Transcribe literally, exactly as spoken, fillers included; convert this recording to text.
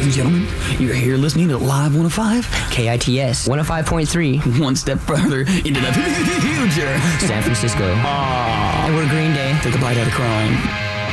Ladies and gentlemen, you're here listening to Live one oh five. K I T S one oh five point three. One step further into the future. San Francisco. Aww. And we're Green Day. Take a bite out of crime.